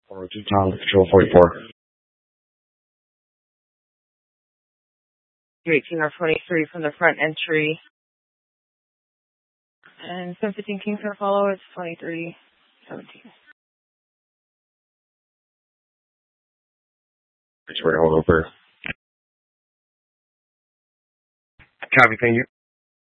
402 Tom, Control 44. 218 R23 from the front entry. And 715 Kingston follow, it's 2317. Thanks for hold over. Copy, thank you.